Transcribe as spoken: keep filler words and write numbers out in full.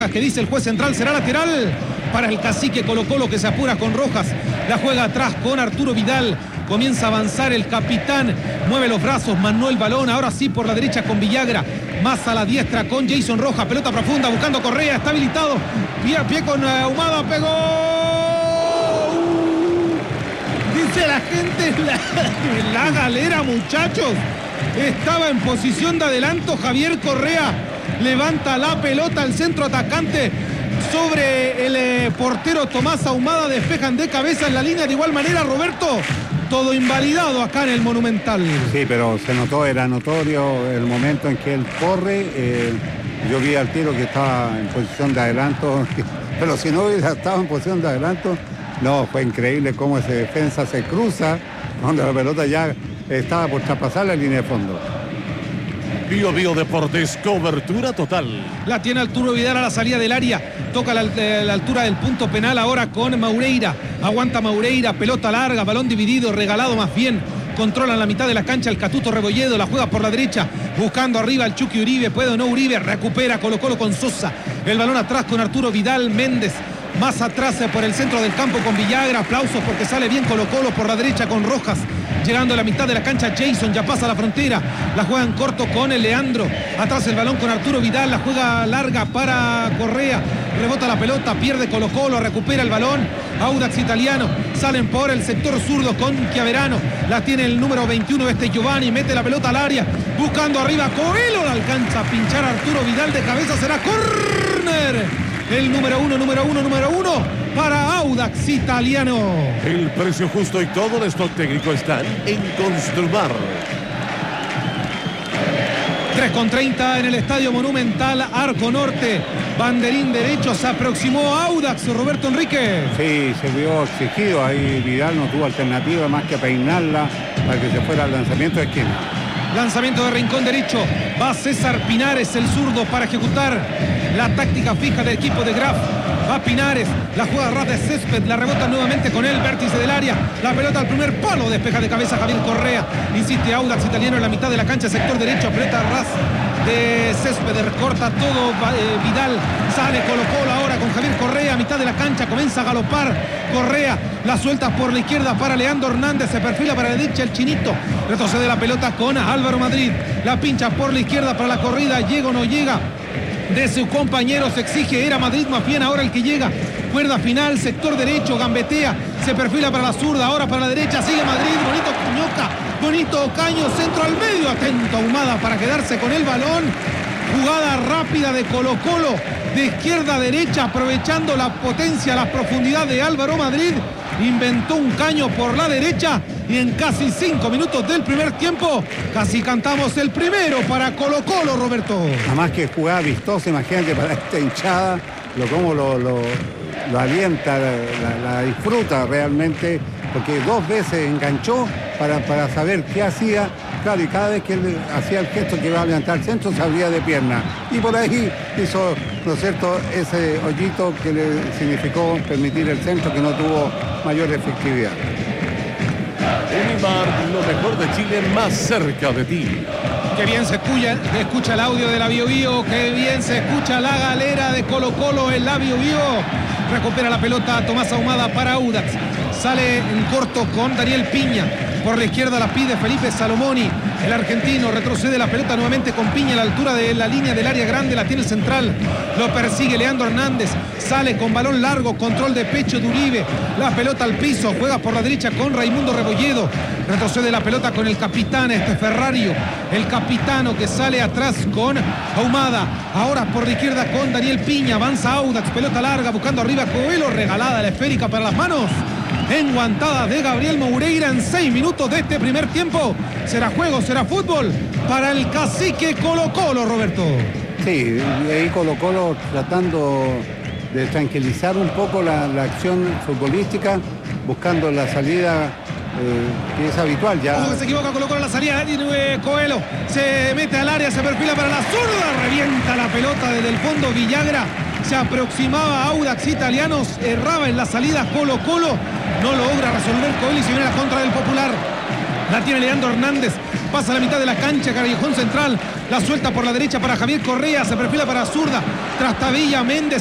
que dice el juez central, será lateral para el cacique Colo Colo, que se apura con Rojas, la juega atrás con Arturo Vidal, comienza a avanzar el capitán, mueve los brazos, manó el balón, ahora sí por la derecha con Villagra, más a la diestra con Jason Rojas, pelota profunda buscando Correa, está habilitado, pie a pie con uh, Ahumada, pegó, dice la gente, la, la galera, muchachos, estaba en posición de adelanto Javier Correa, levanta la pelota al centro atacante sobre el eh, portero Tomás Ahumada, despejan de cabeza en la línea, de igual manera Roberto, todo invalidado acá en el Monumental. Sí, pero se notó, era notorio el momento en que él corre, eh, yo vi al tiro que estaba en posición de adelanto, pero si no hubiera estado en posición de adelanto, no, fue increíble cómo ese defensa se cruza, cuando la pelota ya estaba por traspasar la línea de fondo. Bio Bio Deportes, cobertura total. La tiene Arturo Vidal a la salida del área, toca la, la altura del punto penal ahora con Maureira, aguanta Maureira, pelota larga, balón dividido, regalado más bien, controla en la mitad de la cancha el Catuto Rebolledo, la juega por la derecha, buscando arriba el Chucky Uribe, puede o no Uribe, recupera Colo Colo con Sosa, el balón atrás con Arturo Vidal, Méndez, más atrás por el centro del campo con Villagra, aplausos porque sale bien Colo Colo por la derecha con Rojas, llegando a la mitad de la cancha Jason, ya pasa la frontera, la juega en corto con el Leandro, atrás el balón con Arturo Vidal, la juega larga para Correa, rebota la pelota, pierde Colo Colo, recupera el balón, Audax Italiano, salen por el sector zurdo con Chiaverano, la tiene el número veintiuno este Giovanni, mete la pelota al área, buscando arriba, Coelho la alcanza a pinchar Arturo Vidal de cabeza, será córner. El número uno, número uno, número uno para Audax Italiano. El precio justo y todo el stock técnico están en Construmar. tres con treinta en el Estadio Monumental, Arco Norte, banderín derecho, se aproximó Audax, Roberto Enrique. Sí, se vio exigido, ahí Vidal no tuvo alternativa más que peinarla para que se fuera al lanzamiento de esquina. Lanzamiento de rincón derecho, va César Pinares, el zurdo, para ejecutar la táctica fija del equipo de Graf. Va Pinares, la juega ras de césped, la rebota nuevamente con el vértice del área, la pelota al primer palo, despeja de cabeza Javier Correa, insiste Audax Italiano en la mitad de la cancha, sector derecho, pelota ras de césped, recorta todo eh, Vidal, sale Colo Colo ahora con Javier Correa, mitad de la cancha, comienza a galopar Correa, la suelta por la izquierda para Leandro Hernández, se perfila para la derecha el Chinito, retrocede la pelota con Álvaro Madrid, la pincha por la izquierda para la corrida, llega o no llega de su compañero, se exige, era Madrid más bien ahora el que llega, cuerda final, sector derecho, gambetea, se perfila para la zurda, ahora para la derecha, sigue Madrid, bonito Cuñoca, bonito Ocaño, centro al medio, atento Ahumada para quedarse con el balón, jugada rápida de Colo Colo, de izquierda a derecha, aprovechando la potencia, la profundidad de Álvaro Madrid, inventó un caño por la derecha y en casi cinco minutos del primer tiempo casi cantamos el primero para Colo Colo, Roberto. Nada más que jugada vistosa, imagínate, para esta hinchada, lo como lo, lo, lo alienta, la, la disfruta realmente, porque dos veces enganchó para, para saber qué hacía, claro, y cada vez que él hacía el gesto que iba a levantar el centro, se abría de pierna, y por ahí hizo, ¿no es cierto?, ese hoyito que le significó permitir el centro, que no tuvo mayor efectividad. Unimar, lo mejor de Chile más cerca de ti. Qué bien se escucha, escucha el audio de la Bio Bio, qué bien se escucha la galera de Colo Colo en la Bio Bio. Recupera la pelota Tomás Ahumada para Audax. Sale en corto con Daniel Piña. Por la izquierda la pide Felipe Salomoni. El argentino retrocede la pelota nuevamente con Piña a la altura de la línea del área grande. La tiene el central. Lo persigue Leandro Hernández. Sale con balón largo. Control de pecho de Uribe. La pelota al piso. Juega por la derecha con Raimundo Rebolledo. Retrocede la pelota con el capitán, este Ferrario. El capitano que sale atrás con Ahumada. Ahora por la izquierda con Daniel Piña. Avanza Audax. Pelota larga buscando arriba Coelho. Regalada la esférica para las manos enguantada de Gabriel Moureira en seis minutos de este primer tiempo. Será juego, será fútbol para el cacique Colo Colo, Roberto. Sí, y ahí Colo Colo tratando de tranquilizar un poco la, la acción futbolística, buscando la salida eh, que es habitual ya. Ojo que se equivoca Colo Colo en la salida, eh, Coelho se mete al área, se perfila para la zurda, revienta la pelota desde el fondo Villagra. Se aproximaba a Audax Italianos, erraba en la salida Colo Colo, no logra resolver Coelho y se viene a la contra del Popular. La tiene Leandro Hernández, pasa a la mitad de la cancha, callejón central, la suelta por la derecha para Javier Correa, se perfila para zurda, Trastabilla, Méndez